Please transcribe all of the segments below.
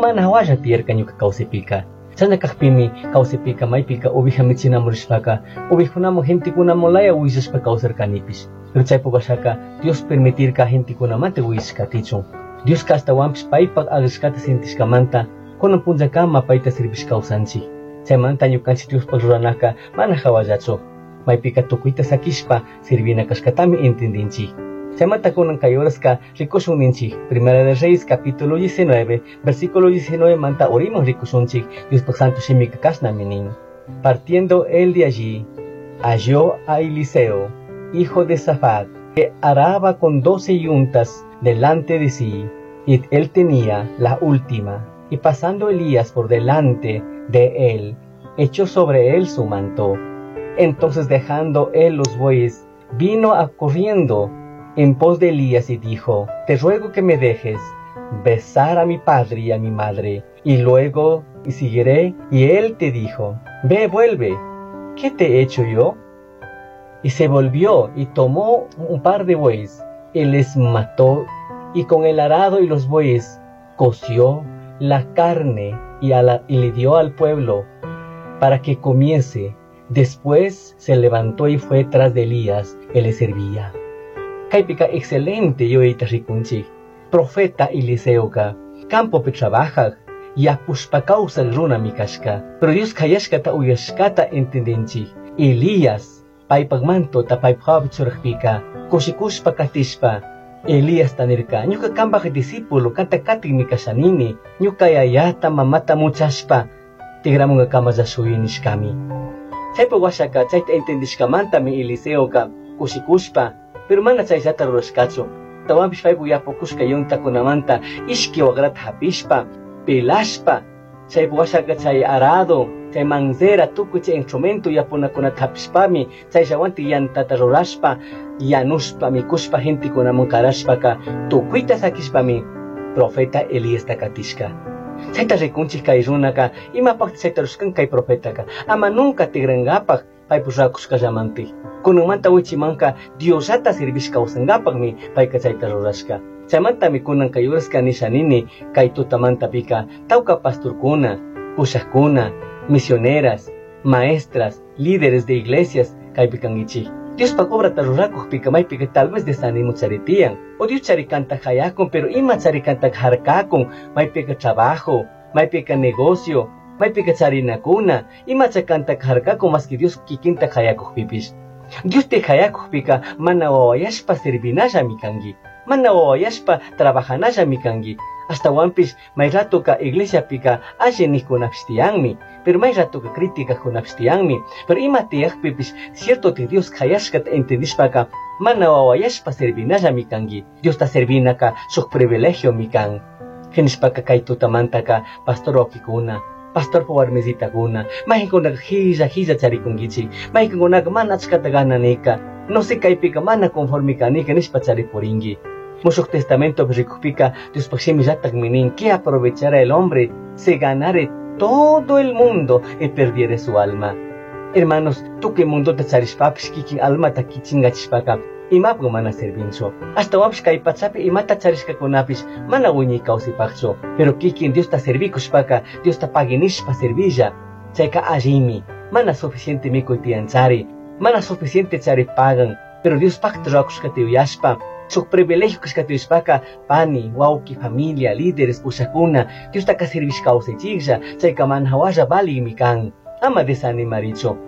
mana hawaya pierka nyuka kausipika. Sana kakpimi kausipika maipika ubija michinamurishpaka, ubijunamo gente kunamolaya uishashpa kausar kanipis. Pero chaypukashaka Dios permitirka gente kunamante uishkatichun. Dios hasta wampis paipak agashkata sentishkamanta, kunan punjakama paita servish kausanchi. Chaymanta ñukanchik Dios ruranaka mana hawallachu. Maypika tukuyta sakishpa sirvina kashkatami entendinchik. Chaymanta kunan kay horaska rikushunninchik. Primera de Reyes capítulo 19 versículo 19 manta orimos rikushunchik Dios santo shimika kashnaminin. Partiendo él de allí, halló a Eliseo, hijo de Safat, que araba con 12 yuntas delante de sí, y él tenía la última. Y pasando Elías por delante de él, echó sobre él su manto. Entonces dejando él los bueyes, vino corriendo en pos de Elías y dijo: te ruego que me dejes besar a mi padre y a mi madre, y luego seguiré. Y él te dijo: ve, vuelve, ¿qué te he hecho yo? Y se volvió y tomó un par de bueyes, y les mató, y con el arado y los bueyes coció la carne y le dio al pueblo para que comiese. Después se levantó y fue tras de Elías, que le servía. Kaipika excelente yo rikunchi. Profeta Eliseuka, campo pe trabaja, ya pushpa causa runa mikashka. Pero Dios kayashkata uyashkata entendenchi. Elías, paipagmanto ta paiphabichurahpika, kushikushpa katishpa. Elías tanirka, ñuka kambaj discípulo, kanta katik mikashanini, ñuka yayata mamata muchashpa, tigramunga kamayashuyinishkami. Chaypa washaka, chayta entendishkamanta mi Eliseuka, kushikushpa, pero mana chaysata rurashkachu. Tawampish paypu yapukushka yunta kunamanta, ishki wagrata hapishpa, pelashpa, chaypa washaka chay arado, chay manzera, tukuy chay instrumento yapunakunata hapishpami, chay shawanti yantata rurashpa, yanushpa mikushpa gente kunamun karashpaka, tukuyta sakishpami, profeta Elías takatishka. Chayta rikunchik kay runaka, imapakta chayta rushkan kay profetaka, ama nunca tigrangapak, paypu rakushkallamanti. Kunanmanta wichimanka Diosata servish kawsangapakmi payka chayta rurashka. Chaymantami kunan kay uraska nishanini kay tutamanta pika tawka pastorkuna, pushakuna, misioneras, maestras, líderes de iglesias kaypi kangichik. Dios pa obrata rurakuj pika maypika tal vez desanimo charitian, o Dios charikanta hayakun, pero ima charikanta harkakun, maypika trabajo, maypika negocio, maypika charinakuna, ima chakanta harkakun mas que Dios kikinta hayakuj pipish. Dios te hayakuj pika mana wawayashpa servinasha mikangi, mana wawayashpa trabajanasha mikangi. Hasta wampish may rato ka iglesia pika ashenih kunapshtianmi, pero may rato ka crítica kunapshtianmi, pero ima tiyak pipish cierto te Dios hayashkat entendishpaka mana wawayashpa servinasha mikangi. Dios ta servinaka shuk privilegio mikan. Genishpaka kay tutamantaka pastor okikuna, pastor pawarmesita kuna, mahikunak hija charikungichi, mahikunak mana achkatagananika, no se kaypika mana conformikanika nishpa charipuringi. Mushuk testamento berikupika Dios paximi yatak minin que aprovechará el hombre se ganare todo el mundo y perdiere su alma. Hermanos, tú que mundo te charishpapish kikin alma ta kichingachishpaka imapgo mana servincho. Hasta wapish kaypachapi imata charishka kunapish mana uñi kausipakcho. Pero kikin Dios ta servikushpaka, Dios ta paginishpa servilla. Chayka ajimi, mana suficiente miko tianchari, mana suficiente chari pagan, pero Dios pakta rakushka uyashpa. Su privilegio que escatishpaka pani, wauki, familia, líderes, pushakuna, Dios taka servish kausechigja, chayka manhawaya bali mikan. Ama desanimaricho.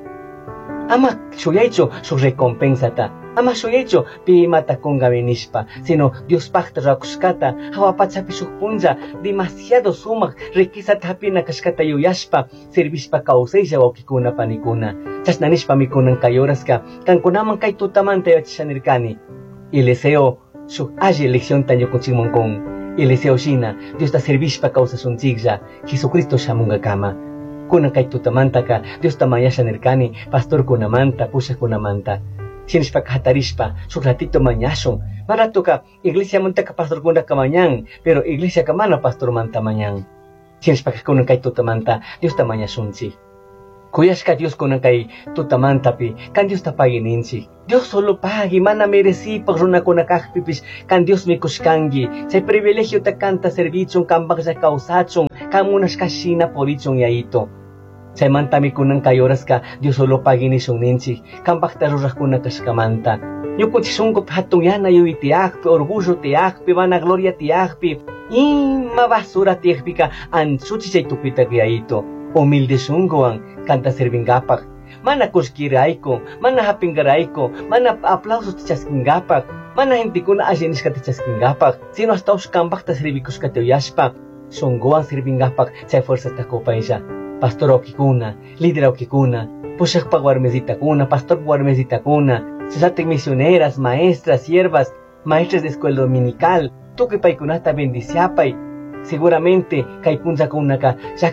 Ama shuyaicho su recompensata. Ama shuyaicho pimata kongaminishpa, sino Dios pakta rakushkata, hawapachapi shukpunja, demasiado sumak, requisat hapina kashkata yuyashpa, servishpa kauseja waukikuna panikuna. Chasnanishpa mikunan kayoraska, kankunaman kay tutamanta yachishanirkani. Eliseo su aye elección taño con Simón con Eliseo Shina, Dios ta servishpa causa sun zigja, Jesucristo shamunga kama. Kuna kay tutamantaka, Dios ta mayasha nerkani, pastor kunamanta, pusha kunamanta. Sinishpa kahatarishpa, su ratito mañashon, marato ka, iglesia monta ka pastor kuna kamañan, pero iglesia kamana pastor manta mañan. Sinishpa kuna kay tutamanta, Dios ta mañashunchi. Kuyashka Dios kunan kay tutamantapi, kan Dios tapagininchi. Dios solo pagi, mana mereci pag runa kunakakpipish, kan Dios mikushkangi. Say privilegio ta kanta servichon, kambag sa kausachon, kamunas kashina porichon yaito. Chaymantami kunan kayorasqa Dios solo paginishun ninchik, kampaqta ruraqkuna kashkamanta. Ñukunchishunkup hatun yana yuwi tiyaqpi, orgullo tiyaqpi, vanagloria tiyaqpi, ima basura tiyaqpika anchuchi chay tupita yaito. Humilde shunkuwan kanta servingapak. Mana kushkirayku, mana hapingarayku, mana aplausos tichaskingapak, mana gentikuna allinishka tichaskingapak, sino hasta ushkanpaqta servikushka tiyashpa, shunkuwan servingapak chay fuerzata kopaylla. Pastor okikuna, líder okikuna, pushakpa warmesitakuna, pastor warmesitakuna, sasatek misioneras, maestras, siervas, maestras de escuela dominical, tuki paykunata bendiciapay. Seguramente kay punchakunaka